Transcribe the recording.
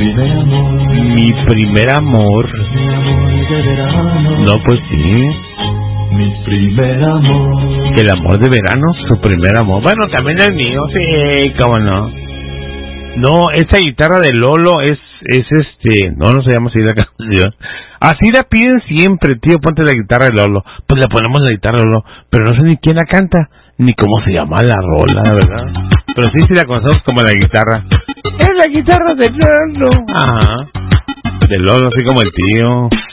primer amor. Mi primer amor. Mi amor de verano. No, pues sí. Mi primer amor. El amor de verano, su primer amor. Bueno, también el mío, sí, cómo no. No, esta guitarra de Lolo es no se llama así la canción. Así la piden siempre, tío, ponte la guitarra de Lolo. Pues le ponemos la guitarra de Lolo, pero no sé ni quién la canta, ni cómo se llama la rola, la verdad. Pero sí la conocemos como la guitarra. Es la guitarra de Lolo. Ajá. De Lolo, así como el tío.